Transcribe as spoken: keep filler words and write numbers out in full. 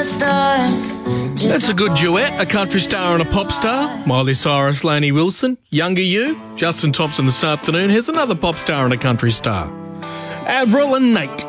stars. That's a good duet, a country star and a pop star. Miley Cyrus, Lainey Wilson. Younger You, Justin Thompson this afternoon. Here's another pop star and a country star. Avril and Nate.